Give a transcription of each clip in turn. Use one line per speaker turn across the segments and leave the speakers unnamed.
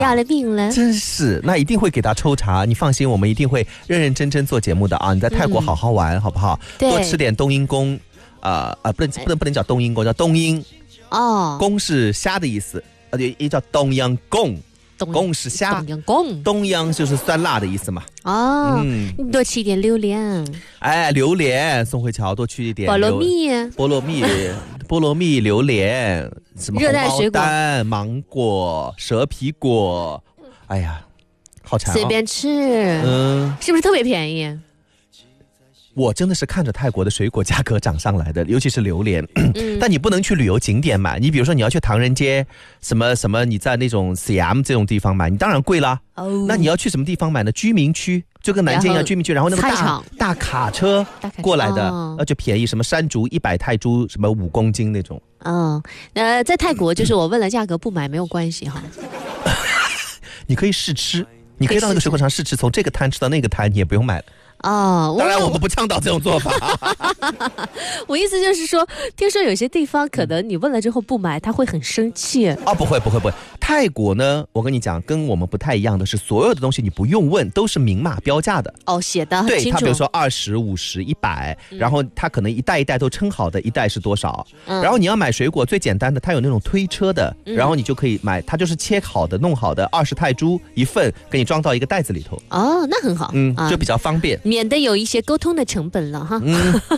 要了命了，
真是，那一定会给他抽查，你放心，我们一定会认认真真做节目的啊！你在泰国好好玩，好不好？多吃点冬阴功，不能叫冬阴功，叫冬阴哦。功是虾的意思，也叫冬阴功。功是虾，冬阴就是酸辣的意思嘛。
哦，你多吃一点榴莲。
哎，榴莲，宋慧乔多吃一点。
菠
萝蜜，榴莲，什么
热带水果，
芒果、蛇皮果。哎呀，好馋啊！
随便吃，是不是特别便宜？
我真的是看着泰国的水果价格涨上来的，尤其是榴莲。但你不能去旅游景点买，你比如说你要去唐人街，什么你在那种 Siam 这种地方买，你当然贵啦。那你要去什么地方买呢？居民区，就跟南京一样，居民区，然后那个大卡车过来的，就便宜，什么山竹100泰铢，什么5公斤那种。
在泰国就是我问了价格不买没有关系哈。
你可以试吃，你可以到那个水果场试吃，从这个摊吃到那个摊，你也不用买了。当然我们不倡导这种做法。
我意思就是说，听说有些地方可能你问了之后不买，他会很生气。
不会。泰国呢，我跟你讲，跟我们不太一样的是，所有的东西你不用问，都是明码标价的。
写得很清楚。
对，他比如说20、50、100，然后他可能一袋一袋都称好的，一袋是多少。然后你要买水果，最简单的，它有那种推车的，然后你就可以买，它就是切好的、弄好的，20泰铢一份，给你装到一个袋子里头。
那很好。
就比较方便。
免得有一些沟通的成本了哈。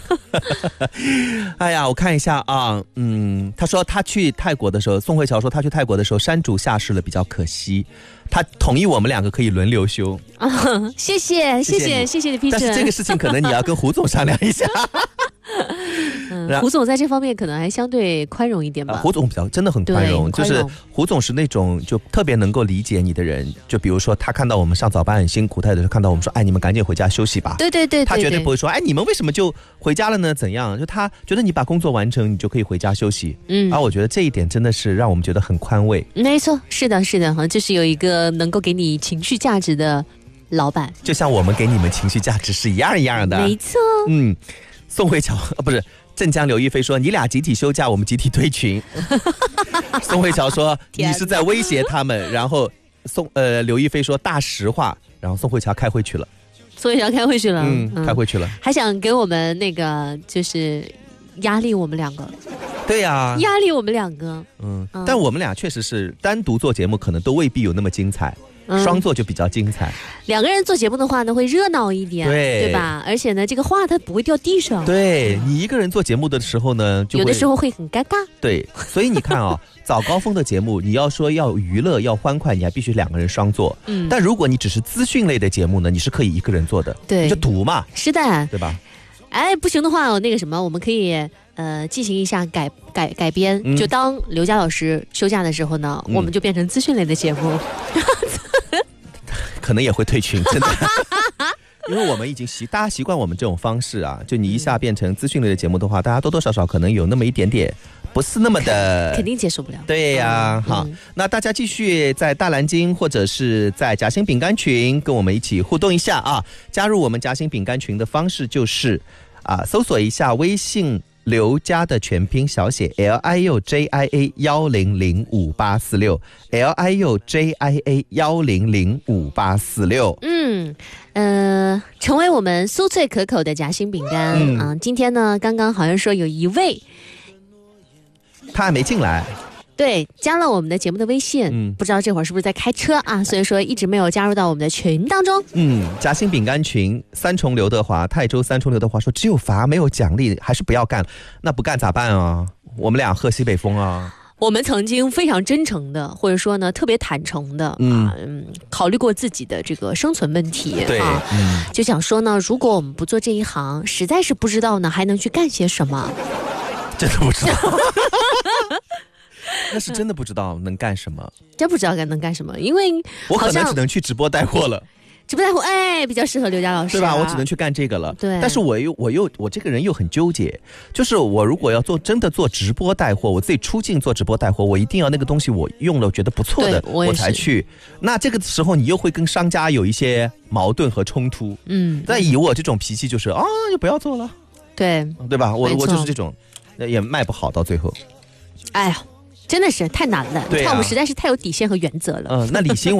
哎呀，我看一下啊，他说他去泰国的时候，宋慧乔说他去泰国的时候山竹下市了，比较可惜。他同意我们2个可以轮流休。
谢谢你批准。
但是这个事情可能你要跟胡总商量一下。
胡总在这方面可能还相对宽容一点吧。
胡总真的很宽容，就是胡总是那种就特别能够理解你的人。就比如说他看到我们上早班很辛苦，他有的时候看到我们说，你们赶紧回家休息吧。
对，
他绝对不会说，你们为什么就回家了呢？怎样？就他觉得你把工作完成，你就可以回家休息。我觉得这一点真的是让我们觉得很宽慰。
没错，是的，就是有一个能够给你情绪价值的老板，
就像我们给你们情绪价值是一样的。
没错。
宋慧乔不是镇江刘亦菲说，你俩集体休假，我们集体退群。宋慧乔说你是在威胁他们，然后刘亦菲说大实话，然后宋慧乔开会去了。
开会去了，
还
想给我们那个就是压力我们2个。
对呀，
压力我们2个。
但我们俩确实是单独做节目可能都未必有那么精彩。双做就比较精彩。
2个人做节目的话呢，会热闹一点，对吧？而且呢，这个话它不会掉地上。
对，你一个人做节目的时候呢，
有的时候会很尴尬。
对，所以你看早高峰的节目，你要说要娱乐要欢快，你还必须2个人双做。但如果你只是资讯类的节目呢，你是可以一个人做的。
对，
你就赌嘛。
是的，
对吧？
不行的话，那个什么，我们可以进行一下改编，就当刘佳老师休假的时候呢，我们就变成资讯类的节目。
可能也会退群，真的。因为我们已经大家习惯我们这种方式啊，就你一下变成资讯类的节目的话，大家多多少少可能有那么一点点不是那么的，
肯定接受不了。
对呀，好，那大家继续在大蓝鲸或者是在夹心饼干群跟我们一起互动一下啊！加入我们夹心饼干群的方式就是搜索一下微信刘佳的全拼小写 LIUJIA100584 LIUJIA100584。
成为我们酥脆可口的夹心饼干。今天呢，刚刚好像说有一位
他还没进来，
对，加了我们的节目的微信，不知道这会儿是不是在开车啊？所以说一直没有加入到我们的群当中。
夹心饼干群3重刘德华，泰州3重刘德华说只有罚没有奖励，还是不要干。那不干咋办啊？我们俩喝西北风啊。
我们曾经非常真诚的，或者说呢特别坦诚的考虑过自己的这个生存问题。
对
就想说呢，如果我们不做这一行，实在是不知道呢还能去干些什么。
真的不知道。那是真的不知道能干什么，
真不知道能干什么，因为
我可能只能去直播带货了。
直播带货，比较适合刘佳老师，
对吧？我只能去干这个了。
对，
但是我这个人又很纠结，就是我如果要真的做直播带货，我自己出镜做直播带货，我一定要那个东西我用了觉得不错的，我才去。那这个时候你又会跟商家有一些矛盾和冲突。但以我这种脾气，就是就不要做了。
对
吧？我就是这种，也卖不好到最后。
哎呀，真的是太难了。
对啊，
我们实在是太有底线和原则了。
那李欣